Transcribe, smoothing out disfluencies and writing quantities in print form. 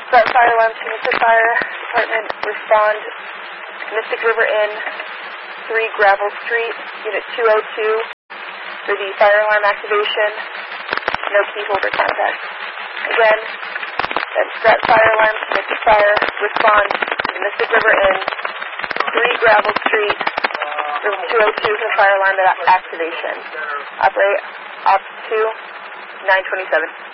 Start fire alarm to Mystic Fire Department. Respond. Mystic River Inn, 3 Gravel Street, Unit 202, for the fire alarm activation. No key holder contact. Again, that's Strat Fire Alarm to Mystic Fire. Respond to Mystic River Inn, 3 Gravel Street, room 202 for fire alarm activation. Operate op 2, 927.